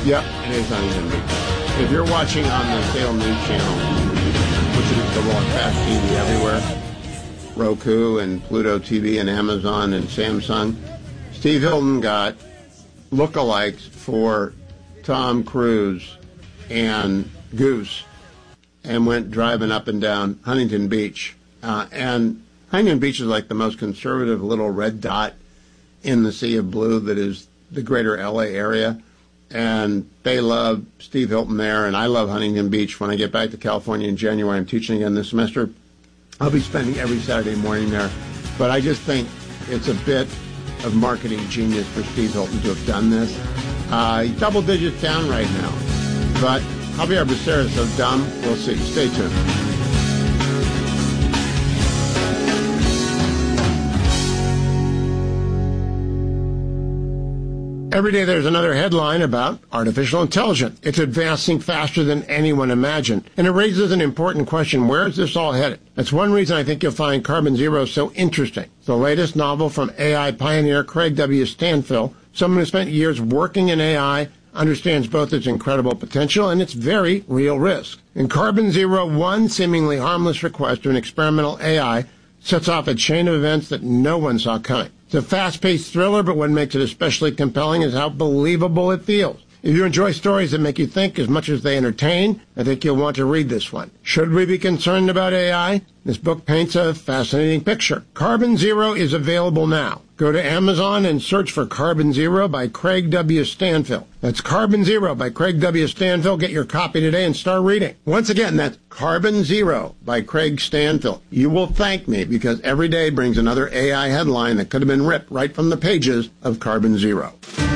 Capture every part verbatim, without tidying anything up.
Yep, it is Huntington Beach. If you're watching on the Salem News Channel, which is the one fast T V everywhere, Roku and Pluto T V and Amazon and Samsung, Steve Hilton got lookalikes for Tom Cruise and Goose and went driving up and down Huntington Beach. Uh, and Huntington Beach is like the most conservative little red dot in the sea of blue that is the greater L A area. And they love Steve Hilton there, and I love Huntington Beach. When I get back to California in January, I'm teaching again this semester. I'll be spending every Saturday morning there. But I just think it's a bit of marketing genius for Steve Hilton to have done this. Uh, he's double digits down right now. But Javier Becerra is so dumb, we'll see. Stay tuned. Every day there's another headline about artificial intelligence. It's advancing faster than anyone imagined. And it raises an important question. Where is this all headed? That's one reason I think you'll find Carbon Zero so interesting. It's the latest novel from A I pioneer Craig W. Stanfill, someone who spent years working in A I, understands both its incredible potential and its very real risk. In Carbon Zero, one seemingly harmless request to an experimental A I sets off a chain of events that no one saw coming. It's a fast-paced thriller, but what makes it especially compelling is how believable it feels. If you enjoy stories that make you think as much as they entertain, I think you'll want to read this one. Should we be concerned about A I? This book paints a fascinating picture. Carbon Zero is available now. Go to Amazon and search for Carbon Zero by Craig W. Stanfill. That's Carbon Zero by Craig W. Stanfill. Get your copy today and start reading. Once again, that's Carbon Zero by Craig Stanfill. You will thank me because every day brings another A I headline that could have been ripped right from the pages of Carbon Zero.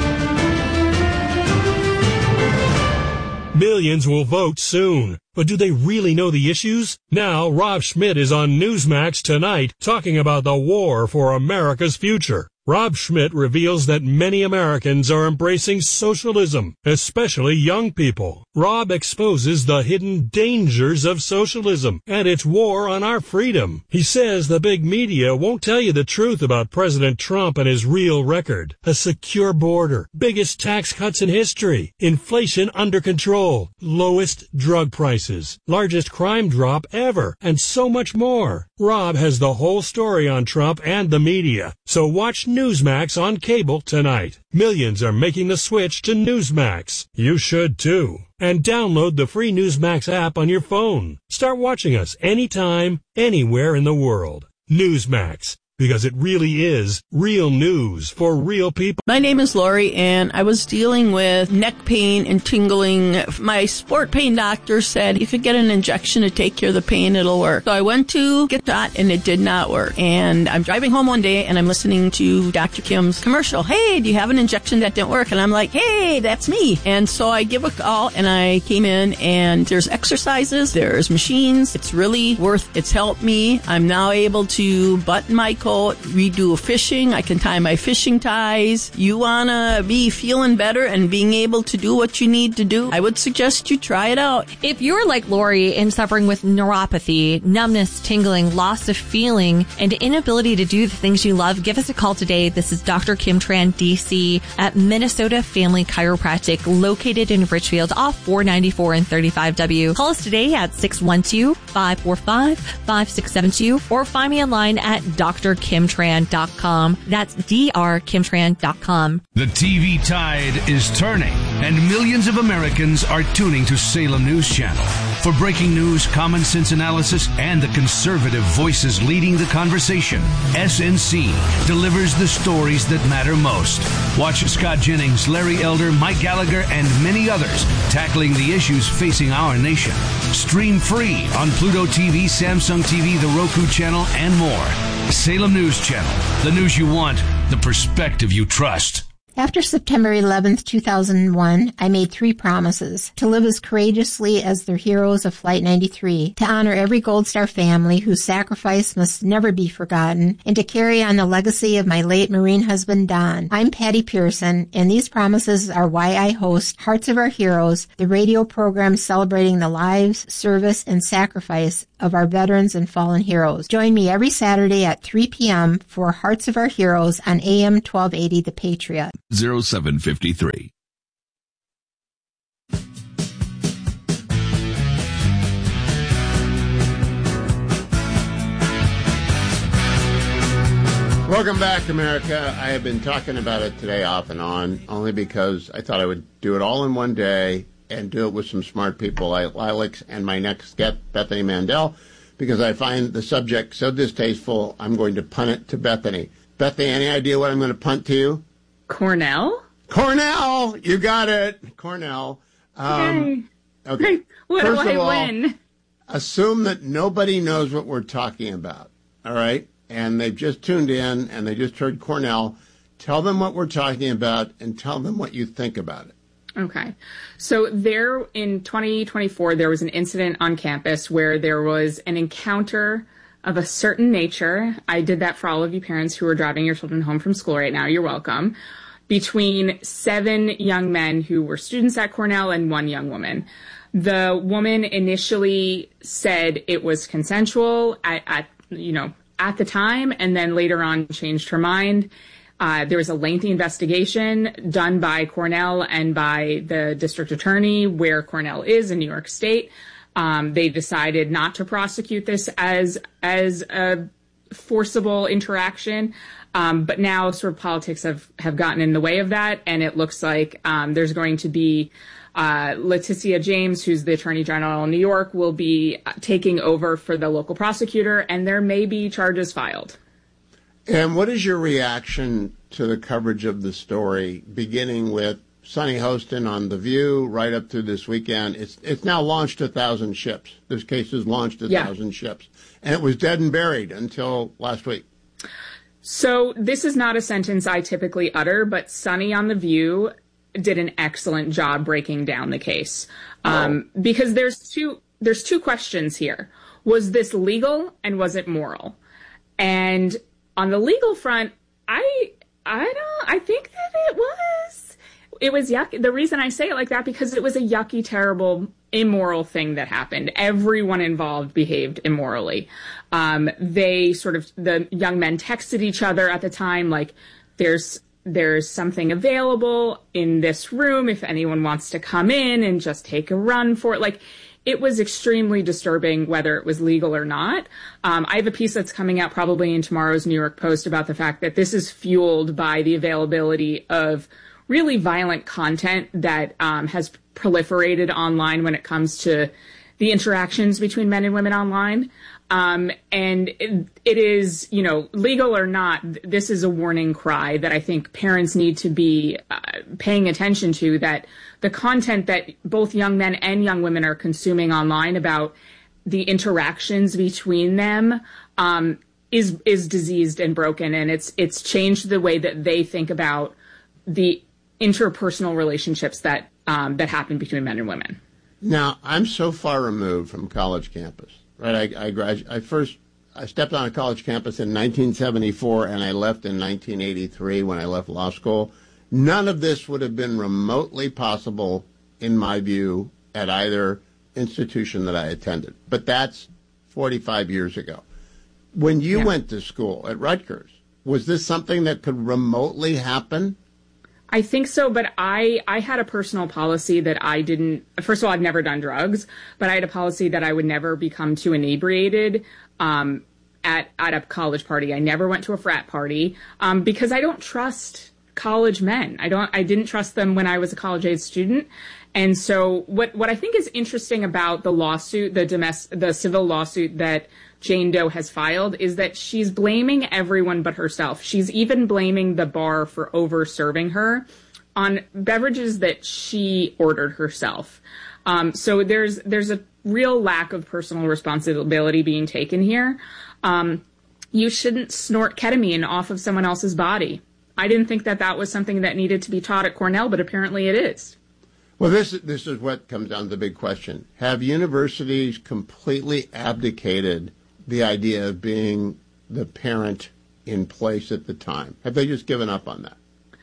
Millions will vote soon. But do they really know the issues? Now, Rob Schmidt is on Newsmax tonight talking about the war for America's future. Rob Schmidt reveals that many Americans are embracing socialism, especially young people. Rob exposes the hidden dangers of socialism and its war on our freedom. He says the big media won't tell you the truth about President Trump and his real record. A secure border, biggest tax cuts in history, inflation under control, lowest drug prices, largest crime drop ever, and so much more. Rob has the whole story on Trump and the media, so watch Newsmax on cable tonight. Millions are making the switch to Newsmax. You should too. And download the free Newsmax app on your phone. Start watching us anytime, anywhere in the world. Newsmax. Because it really is real news for real people. My name is Lori, and I was dealing with neck pain and tingling. My sport pain doctor said if you get an injection to take care of the pain, it'll work. So I went to get that, and it did not work. And I'm driving home one day, and I'm listening to Doctor Kim's commercial. Hey, do you have an injection that didn't work? And I'm like, hey, that's me. And so I give a call, and I came in, and there's exercises, there's machines. It's really worth, it's helped me. I'm now able to button my coat, redo fishing. I can tie my fishing ties. You want to be feeling better and being able to do what you need to do? I would suggest you try it out. If you're like Lori and suffering with neuropathy, numbness, tingling, loss of feeling, and inability to do the things you love, give us a call today. This is Doctor Kim Tran, D C, at Minnesota Family Chiropractic, located in Richfield, off four ninety-four and thirty-five W. Call us today at six one two, five four five, five six seven two or find me online at d r kim tran dot com. That's d r kim tran dot com. The T V tide is turning, and millions of Americans are tuning to Salem News Channel. For breaking news, common sense analysis, and the conservative voices leading the conversation, S N C delivers the stories that matter most. Watch Scott Jennings, Larry Elder, Mike Gallagher, and many others tackling the issues facing our nation. Stream free on Pluto T V, Samsung T V, the Roku channel, and more. Salem News Channel. The news you want, the perspective you trust. After September eleventh, two thousand one, I made three promises: to live as courageously as the heroes of Flight ninety-three, to honor every Gold Star family whose sacrifice must never be forgotten, and to carry on the legacy of my late Marine husband, Don. I'm Patty Pearson, and these promises are why I host Hearts of Our Heroes, the radio program celebrating the lives, service, and sacrifice of our veterans and fallen heroes. Join me every Saturday at three p.m. for Hearts of Our Heroes on A M twelve eighty The Patriot. zero seven five three Welcome back, America. I have been talking about it today off and on, only because I thought I would do it all in one day and do it with some smart people like Lilacs and my next guest, Bethany Mandel, because I find the subject so distasteful, I'm going to punt it to Bethany. Bethany, any idea what I'm going to punt to you? Cornell? Cornell! You got it. Cornell. Um, okay. What First do I of all, win? Assume that nobody knows what we're talking about, all right? And they've just tuned in and they just heard Cornell. Tell them what we're talking about and tell them what you think about it. Okay. So there in twenty twenty-four, there was an incident on campus where there was an encounter of a certain nature. I did that for all of you parents who are driving your children home from school right now. You're welcome. Between seven young men who were students at Cornell and one young woman. The woman initially said it was consensual at, at you know, at the time, and then later on changed her mind. Uh, there was a lengthy investigation done by Cornell and by the district attorney where Cornell is in New York State. Um, they decided not to prosecute this as as a forcible interaction. Um, but now sort of politics have, have gotten in the way of that, and it looks like um, there's going to be uh, Letitia James, who's the Attorney General in New York, will be taking over for the local prosecutor, and there may be charges filed. And what is your reaction to the coverage of the story, beginning with Sunny Hostin on The View right up through this weekend? It's it's now launched a thousand ships. This case has launched a yeah. thousand ships, and it was dead and buried until last week. So this is not a sentence I typically utter, but Sunny on The View did an excellent job breaking down the case. Um, oh. Because there's two, there's two questions here. Was this legal and was it moral? And on the legal front, I, I don't, I think that it was, it was yucky. The reason I say it like that, because it was a yucky, terrible, immoral thing that happened. Everyone involved behaved immorally. Um, they sort of, the young men texted each other at the time, like, there's, there's something available in this room if anyone wants to come in and just take a run for it. Like, it was extremely disturbing whether it was legal or not. Um, I have a piece that's coming out probably in tomorrow's New York Post about the fact that this is fueled by the availability of really violent content that um, has proliferated online when it comes to the interactions between men and women online. Um, and it, it is, you know, legal or not, this is a warning cry that I think parents need to be uh, paying attention to, that the content that both young men and young women are consuming online about the interactions between them um, is is diseased and broken, and it's it's changed the way that they think about the interpersonal relationships that um, that happen between men and women. Now, I'm so far removed from college campus. Right, I, I graduated. I first I stepped on a college campus in nineteen seventy-four, and I left in nineteen eighty-three when I left law school. None of this would have been remotely possible, in my view, at either institution that I attended. But that's forty-five years ago. When you yeah. went to school at Rutgers, was this something that could remotely happen? I think so, but I, I had a personal policy that I didn't, first of all, I'd never done drugs, but I had a policy that I would never become too inebriated um, at, at a college party. I never went to a frat party um, because I don't trust college men. I don't, I didn't trust them when I was a college-age student. And so what, what I think is interesting about the lawsuit, the domestic, the civil lawsuit that Jane Doe has filed, is that she's blaming everyone but herself. She's even blaming the bar for over serving her on beverages that she ordered herself. Um, so there's there's a real lack of personal responsibility being taken here. Um, you shouldn't snort ketamine off of someone else's body. I didn't think that that was something that needed to be taught at Cornell, but apparently it is. Well, this this is what comes down to the big question. Have universities completely abdicated the idea of being the parent in place at the time? Have they just given up on that?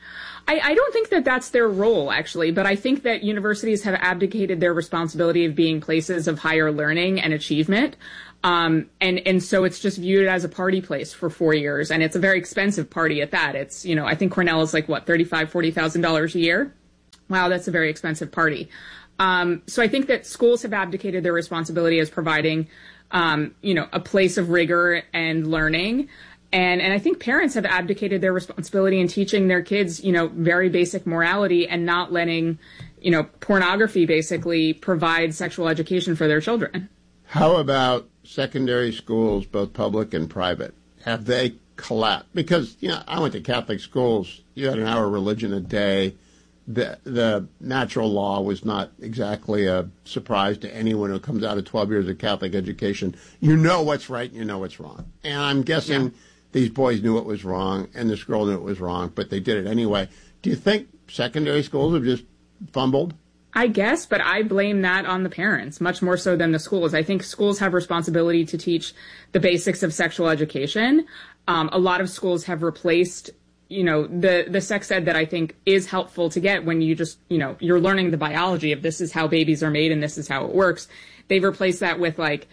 I, I don't think that that's their role, actually, but I think that universities have abdicated their responsibility of being places of higher learning and achievement. Um, and, and so it's just viewed as a party place for four years. And it's a very expensive party at that. It's, you know, I think Cornell is like, what, thirty-five thousand dollars, forty thousand dollars a year? Wow, that's a very expensive party. Um, so I think that schools have abdicated their responsibility as providing, um, you know, a place of rigor and learning. and, and I think parents have abdicated their responsibility in teaching their kids, you know, very basic morality and not letting, you know, pornography basically provide sexual education for their children. How about secondary schools, both public and private? Have they collapsed? Because, you know, I went to Catholic schools. You had an hour of religion a day. The, the natural law was not exactly a surprise to anyone who comes out of twelve years of Catholic education. You know what's right and you know what's wrong. And I'm guessing yeah. these boys knew it was wrong and this girl knew it was wrong, but they did it anyway. Do you think secondary schools have just fumbled? I guess, but I blame that on the parents much more so than the schools. I think schools have responsibility to teach the basics of sexual education. Um, a lot of schools have replaced, you know, the, the sex ed that I think is helpful to get when you just, you know, you're learning the biology of this is how babies are made and this is how it works. They've replaced that with like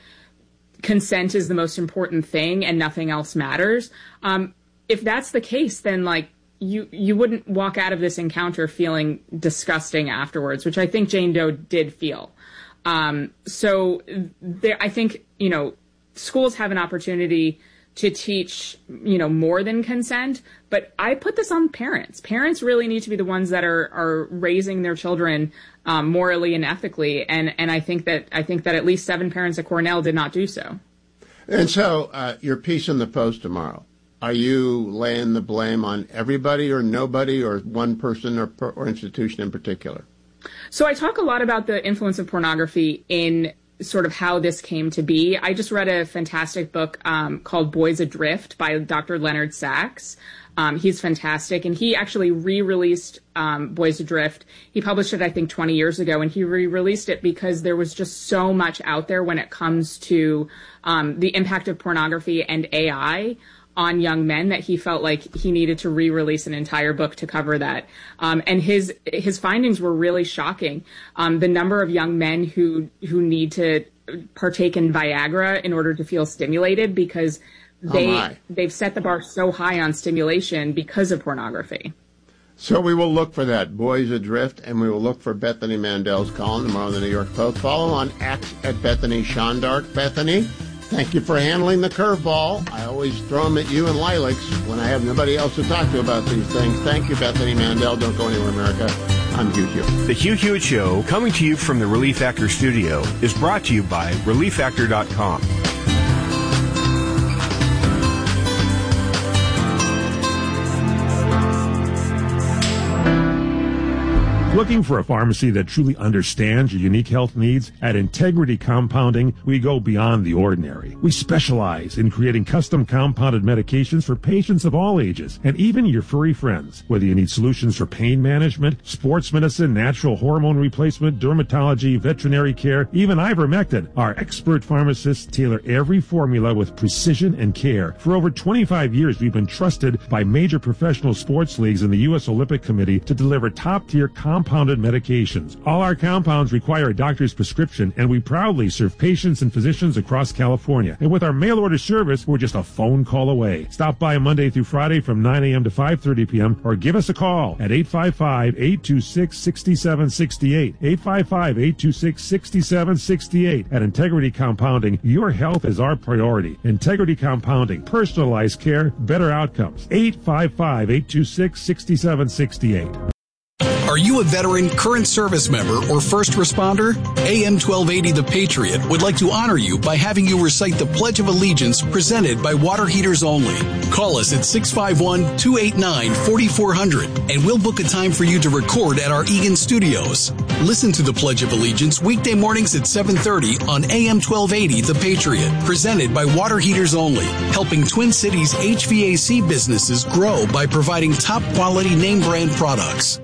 consent is the most important thing and nothing else matters. Um, if that's the case, then like, you you wouldn't walk out of this encounter feeling disgusting afterwards, which I think Jane Doe did feel. Um, so there, I think, you know, schools have an opportunity to teach, you know, more than consent, but I put this on parents. Parents really need to be the ones that are, are raising their children um, morally and ethically, and, and I think that I think that at least seven parents at Cornell did not do so. And so uh, your piece in the Post tomorrow, are you laying the blame on everybody or nobody or one person or, or institution in particular? So I talk a lot about the influence of pornography in sort of how this came to be. I just read a fantastic book um, called Boys Adrift by Doctor Leonard Sachs. Um, he's fantastic, and he actually re-released um, Boys Adrift. He published it, I think, twenty years ago, and he re-released it because there was just so much out there when it comes to um, the impact of pornography and A I on young men that he felt like he needed to re-release an entire book to cover that. Um, and his his findings were really shocking. Um, the number of young men who who need to partake in Viagra in order to feel stimulated because they oh they've set the bar so high on stimulation because of pornography. So we will look for that, Boys Adrift, and we will look for Bethany Mandel's column tomorrow in the New York Post. Follow on X at Bethany Shondark. Bethany, thank you for handling the curveball. I always throw them at you and Lilacs when I have nobody else to talk to about these things. Thank you, Bethany Mandel. Don't go anywhere, America. I'm Hugh Hewitt. The Hugh Hewitt Show, coming to you from the Relief Factor studio, is brought to you by relief factor dot com. Looking for a pharmacy that truly understands your unique health needs? At Integrity Compounding, we go beyond the ordinary. We specialize in creating custom compounded medications for patients of all ages and even your furry friends. Whether you need solutions for pain management, sports medicine, natural hormone replacement, dermatology, veterinary care, even ivermectin, our expert pharmacists tailor every formula with precision and care. For over twenty-five years, we've been trusted by major professional sports leagues and the U S Olympic Committee to deliver top-tier compounded medications. All our compounds require a doctor's prescription, and we proudly serve patients and physicians across California. And with our mail order service, we're just a phone call away. Stop by Monday through Friday from nine a.m. to five thirty p.m. or give us a call at eight five five, eight two six, six seven six eight. eight five five, eight two six, six seven six eight. At Integrity Compounding, your health is our priority. Integrity Compounding, personalized care, better outcomes. eight five five, eight two six, six seven six eight. Are you a veteran, current service member, or first responder? A M twelve eighty The Patriot would like to honor you by having you recite the Pledge of Allegiance presented by Water Heaters Only. Call us at six five one, two eight nine, four four zero zero and we'll book a time for you to record at our Eagan studios. Listen to the Pledge of Allegiance weekday mornings at seven thirty on A M twelve eighty The Patriot, presented by Water Heaters Only, helping Twin Cities H V A C businesses grow by providing top quality name brand products.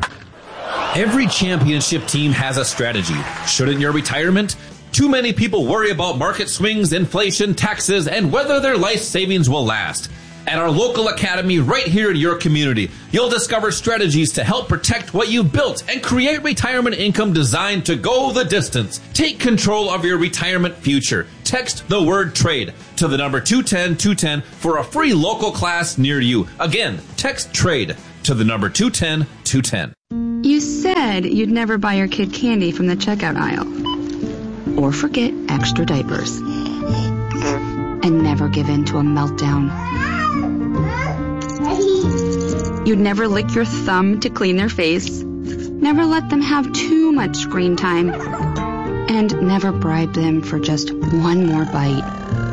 Every championship team has a strategy. Shouldn't your retirement? Too many people worry about market swings, inflation, taxes, and whether their life savings will last. At our local academy right here in your community, you'll discover strategies to help protect what you've built and create retirement income designed to go the distance. Take control of your retirement future. Text the word trade to the number two one zero, two one zero for a free local class near you. Again, text trade to the number two one zero, two one zero. You said you'd never buy your kid candy from the checkout aisle. Or forget extra diapers. And never give in to a meltdown. You'd never lick your thumb to clean their face, never let them have too much screen time, and never bribe them for just one more bite.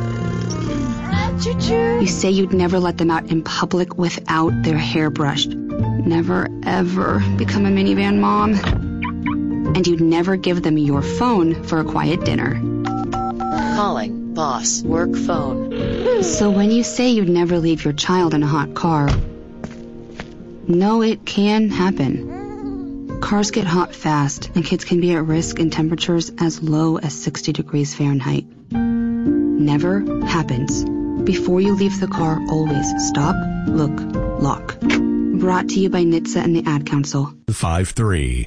You say you'd never let them out in public without their hair brushed, never ever become a minivan mom, and you'd never give them your phone for a quiet dinner. Calling boss work phone. So when you say you'd never leave your child in a hot car, no, it can happen. Cars get hot fast, and kids can be at risk in temperatures as low as sixty degrees Fahrenheit. Never happens. Before you leave the car, always stop, look, lock. Brought to you by N H T S A and the Ad Council. five three.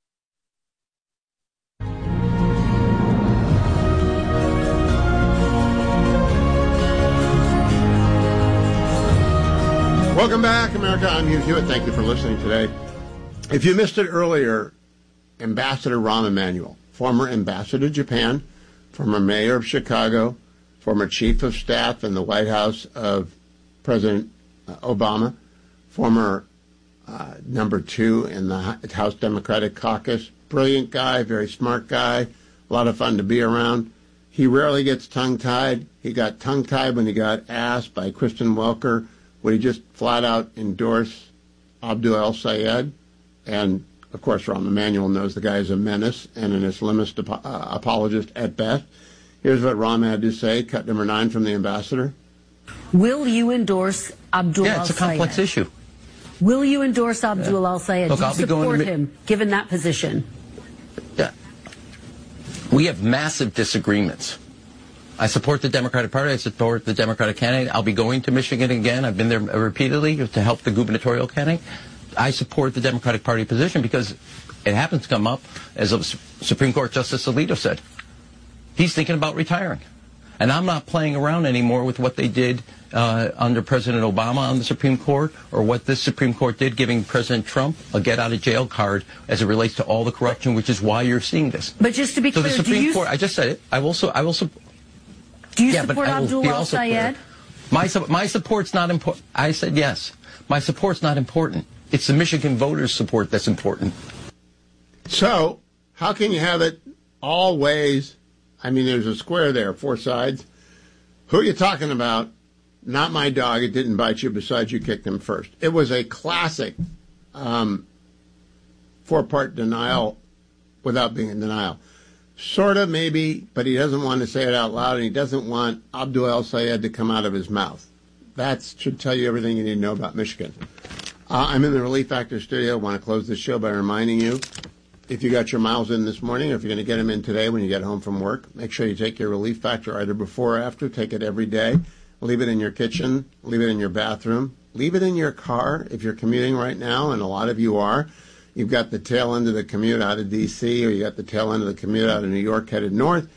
Welcome back, America. I'm Hugh Hewitt. Thank you for listening today. If you missed it earlier, Ambassador Rahm Emanuel, former ambassador to Japan, former mayor of Chicago, former chief of staff in the White House of President Obama, former uh, number two in the House Democratic Caucus, brilliant guy, very smart guy, a lot of fun to be around. He rarely gets tongue-tied. He got tongue-tied when he got asked by Kristen Welker, would he just flat out endorse Abdul El-Sayed? And, of course, Rahm Emanuel knows the guy is a menace and an Islamist ap- uh, apologist at best. Here's what Rahm had to say, cut number nine from the ambassador. Will you endorse Abdul El-Sayed? Yeah, it's a complex issue. Will you endorse Abdul yeah. El-Sayed? Look, Do you I'll be going support to... him, given that position? Yeah. We have massive disagreements. I support the Democratic Party. I support the Democratic candidate. I'll be going to Michigan again. I've been there repeatedly to help the gubernatorial candidate. I support the Democratic Party position because it happens to come up, as Supreme Court Justice Alito said. He's thinking about retiring. And I'm not playing around anymore with what they did uh, under President Obama on the Supreme Court or what this Supreme Court did giving President Trump a get-out-of-jail card as it relates to all the corruption, which is why you're seeing this. But just to be so clear, the Supreme do you... Court, I just said it, I will, so, I will support... Do you yeah, support Abdul El-Sayed? My, my support's not important. I said yes. My support's not important. It's the Michigan voters' support that's important. So, how can you have it all ways? I mean, there's a square there, four sides. Who are you talking about? Not my dog. It didn't bite you. Besides, you kicked him first. It was a classic um, four-part denial without being in denial. Sort of, maybe, but he doesn't want to say it out loud, and he doesn't want Abdul El-Sayed to come out of his mouth. That should tell you everything you need to know about Michigan. Uh, I'm in the Relief Factor studio. I want to close the show by reminding you, if you got your miles in this morning, or if you're going to get them in today when you get home from work, make sure you take your Relief Factor either before or after. Take it every day. Leave it in your kitchen. Leave it in your bathroom. Leave it in your car if you're commuting right now, and a lot of you are. You've got the tail end of the commute out of D C, or you got the tail end of the commute out of New York headed north,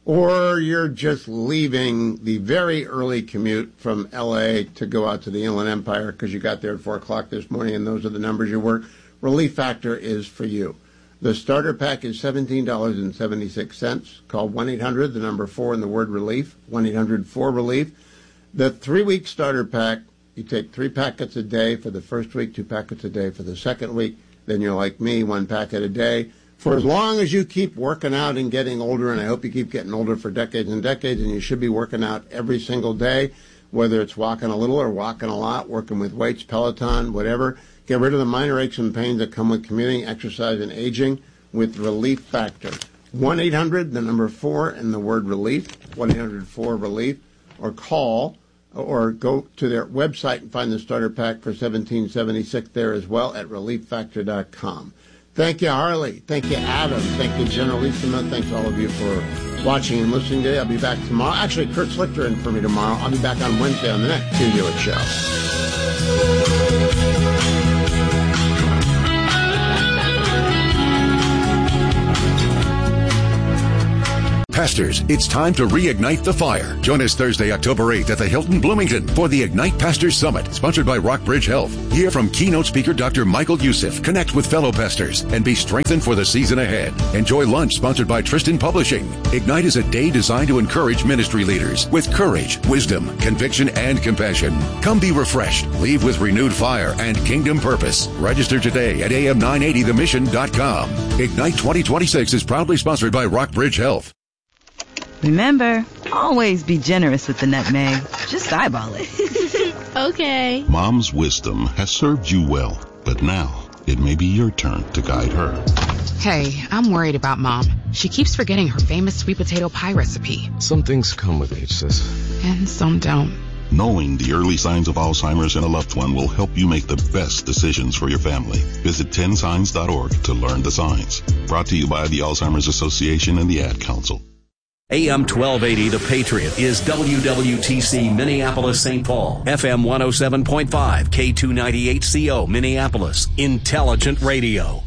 or you're just leaving the very early commute from L A to go out to the Inland Empire because you got there at four o'clock this morning and those are the numbers you work. Relief Factor is for you. The starter pack is seventeen dollars and seventy-six cents. Call one eight hundred, the number four, and the word relief, one eight hundred four relief. The three-week starter pack, you take three packets a day for the first week, two packets a day for the second week. Then you're like me, one packet a day. For as long as you keep working out and getting older, and I hope you keep getting older for decades and decades, and you should be working out every single day, whether it's walking a little or walking a lot, working with weights, Peloton, whatever. Get rid of the minor aches and pains that come with commuting, exercise, and aging with Relief Factor. one eight hundred, the number four, and the word relief, one eight hundred four relief, or call, or go to their website and find the starter pack for seventeen seventy-six there as well at relief factor dot com. Thank you, Harley. Thank you, Adam. Thank you, Generalissima. Thanks all of you for watching and listening today. I'll be back tomorrow. Actually, Kurt Slichter in for me tomorrow. I'll be back on Wednesday on the next Hugh Hewitt Show. Past pastors, it's time to reignite the fire. Join us Thursday, October eighth at the Hilton Bloomington for the Ignite Pastors Summit, sponsored by Rockbridge Health. Hear from keynote speaker Doctor Michael Youssef, connect with fellow pastors, and be strengthened for the season ahead. Enjoy lunch sponsored by Tristan Publishing. Ignite is a day designed to encourage ministry leaders with courage, wisdom, conviction, and compassion. Come be refreshed, leave with renewed fire and kingdom purpose. Register today at A M nine eighty the mission dot com. Ignite twenty twenty-six is proudly sponsored by Rockbridge Health. Remember, always be generous with the nutmeg. Just eyeball it. Okay. Mom's wisdom has served you well, but now it may be your turn to guide her. Hey, I'm worried about Mom. She keeps forgetting her famous sweet potato pie recipe. Some things come with age, sis. And some don't. Knowing the early signs of Alzheimer's in a loved one will help you make the best decisions for your family. Visit ten signs dot org to learn the signs. Brought to you by the Alzheimer's Association and the Ad Council. A M twelve eighty The Patriot is W W T C Minneapolis Saint Paul, F M one oh seven point five, K two ninety-eight C O Minneapolis, Intelligent Radio.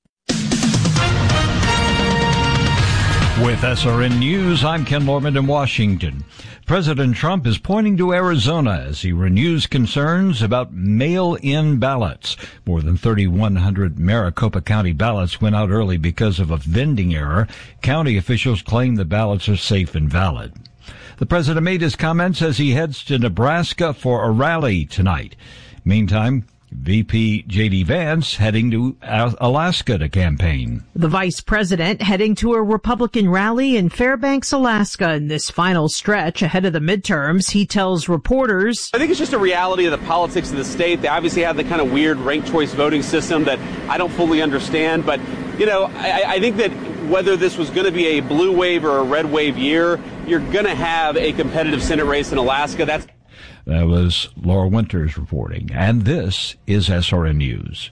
With S R N News, I'm Ken Lorman in Washington. President Trump is pointing to Arizona as he renews concerns about mail-in ballots. More than thirty-one hundred Maricopa County ballots went out early because of a vending error. County officials claim the ballots are safe and valid. The president made his comments as he heads to Nebraska for a rally tonight. Meantime, V P J D Vance heading to Alaska to campaign. The vice president heading to a Republican rally in Fairbanks, Alaska in this final stretch ahead of the midterms. He tells reporters, I think it's just a reality of the politics of the state. They obviously have the kind of weird ranked choice voting system that I don't fully understand. But, you know, I, I think that whether this was going to be a blue wave or a red wave year, you're going to have a competitive Senate race in Alaska. That's That was Laura Winters reporting. And this is S R N News.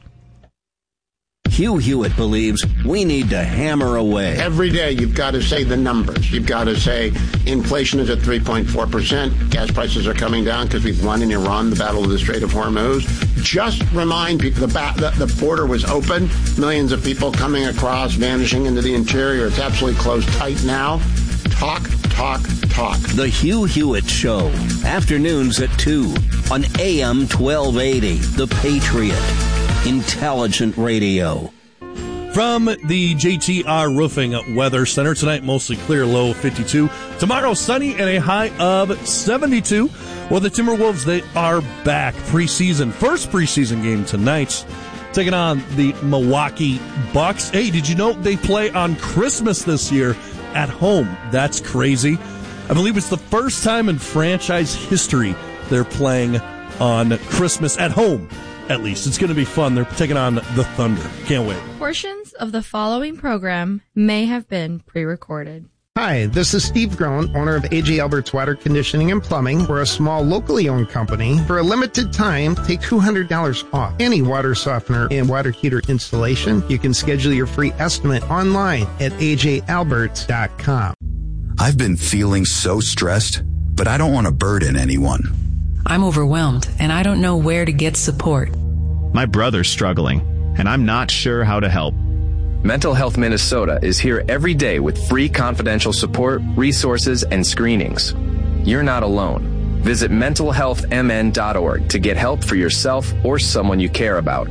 Hugh Hewitt believes we need to hammer away. Every day you've got to say the numbers. You've got to say inflation is at three point four percent. Gas prices are coming down because we've won in Iran the battle of the Strait of Hormuz. Just remind people the, ba- the, the border was open. Millions of people coming across, vanishing into the interior. It's absolutely closed tight now. Talk, talk, talk. The Hugh Hewitt Show. Afternoons at two on A M twelve eighty. The Patriot. Intelligent Radio. From the J T R Roofing Weather Center, tonight mostly clear, low fifty-two. Tomorrow sunny and a high of seventy-two. Well, the Timberwolves, they are back. Preseason, first preseason game tonight, taking on the Milwaukee Bucks. Hey, did you know they play on Christmas this year at home? That's crazy. I believe it's the first time in franchise history they're playing on Christmas at home. At least it's going to be fun. They're taking on the Thunder. Can't wait. Portions of the following program may have been pre-recorded. Hi, this is Steve Groen, owner of A J Albert's Water Conditioning and Plumbing. We're a small, locally owned company. For a limited time, take two hundred dollars off any water softener and water heater installation. You can schedule your free estimate online at A J Alberts dot com. I've been feeling so stressed, but I don't want to burden anyone. I'm overwhelmed, and I don't know where to get support. My brother's struggling, and I'm not sure how to help. Mental Health Minnesota is here every day with free confidential support, resources, and screenings. You're not alone. Visit mental health m n dot org to get help for yourself or someone you care about.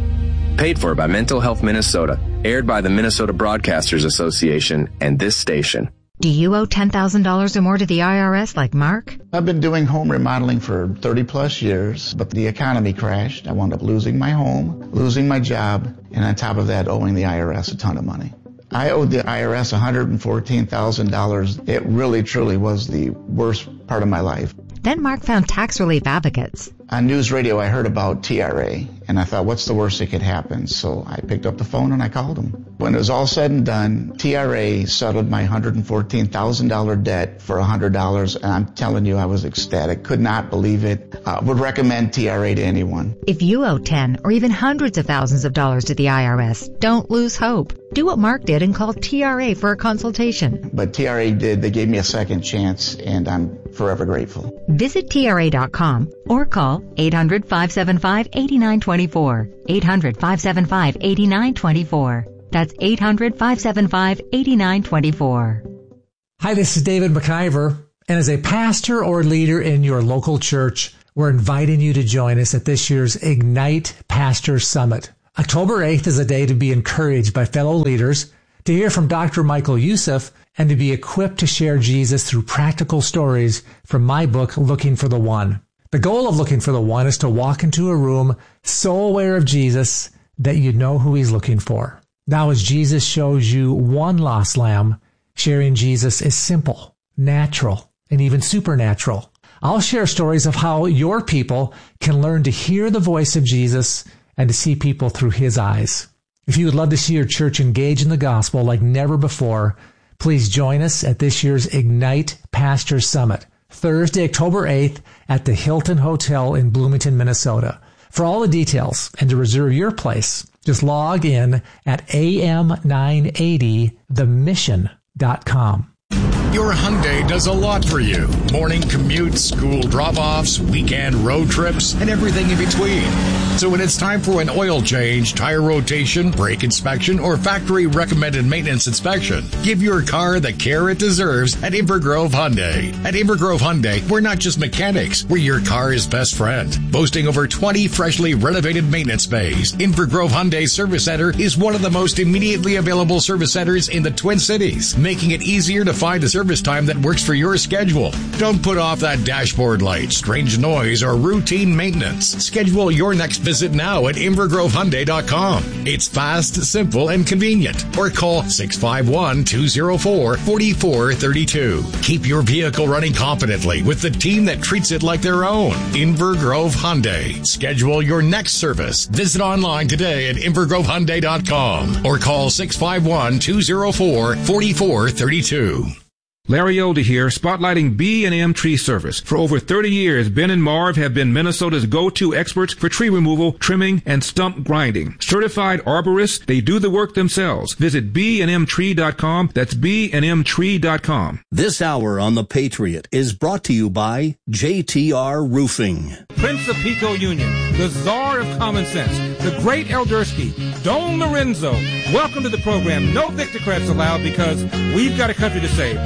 Paid for by Mental Health Minnesota, aired by the Minnesota Broadcasters Association and this station. Do you owe ten thousand dollars or more to the I R S like Mark? I've been doing home remodeling for thirty plus years, but the economy crashed. I wound up losing my home, losing my job, and on top of that, owing the I R S a ton of money. I owed the I R S one hundred fourteen thousand dollars. It really, truly was the worst part of my life. Then Mark found tax relief advocates. On news radio, I heard about T R A, and I thought, what's the worst that could happen? So I picked up the phone and I called them. When it was all said and done, T R A settled my one hundred fourteen thousand dollars debt for one hundred dollars, and I'm telling you, I was ecstatic. Could not believe it. Uh, would recommend T R A to anyone. If you owe ten or even hundreds of thousands of dollars to the I R S, don't lose hope. Do what Mark did and call T R A for a consultation. But T R A did. They gave me a second chance, and I'm forever grateful. Visit T R A dot com or call eight hundred, five seven five, eight nine two four. eight hundred, five seven five, eight nine two four. That's eight hundred, five seven five, eight nine two four. Hi, this is David McIver, and as a pastor or leader in your local church, we're inviting you to join us at this year's Ignite Pastor Summit. October eighth is a day to be encouraged by fellow leaders, to hear from Doctor Michael Youssef, and to be equipped to share Jesus through practical stories from my book, Looking for the One. The goal of Looking for the One is to walk into a room so aware of Jesus that you know who he's looking for. Now, as Jesus shows you one lost lamb, sharing Jesus is simple, natural, and even supernatural. I'll share stories of how your people can learn to hear the voice of Jesus and to see people through his eyes. If you would love to see your church engage in the gospel like never before, please join us at this year's Ignite Pastor Summit, Thursday, October eighth at the Hilton Hotel in Bloomington, Minnesota. For all the details and to reserve your place, just log in at A M nine eighty the mission dot com. Your Hyundai does a lot for you. Morning commutes, school drop-offs, weekend road trips, and everything in between. So when it's time for an oil change, tire rotation, brake inspection, or factory recommended maintenance inspection, give your car the care it deserves at Invergrove Hyundai. At Invergrove Hyundai, we're not just mechanics, we're your car's best friend. Boasting over twenty freshly renovated maintenance bays, Invergrove Hyundai Service Center is one of the most immediately available service centers in the Twin Cities, making it easier to find a service time that works for your schedule. Don't put off that dashboard light, strange noise, or routine maintenance. Schedule your next visit now at invergrove hyundai dot com. It's fast, simple, and convenient. Or call six five one, two zero four, four four three two. Keep your vehicle running confidently with the team that treats it like their own. Invergrove Hyundai. Schedule your next service. Visit online today at invergrove hyundai dot com or call six five one, two zero four, four four three two. Larry Older here, spotlighting B and M Tree Service. For over thirty years, Ben and Marv have been Minnesota's go-to experts for tree removal, trimming, and stump grinding. Certified arborists, they do the work themselves. Visit B and M tree dot com. That's B and M tree dot com. This hour on The Patriot is brought to you by J T R Roofing. Prince of Pico Union, the czar of common sense, the great Eldersky, Don Lorenzo. Welcome to the program. No Victocrats allowed because we've got a country to save.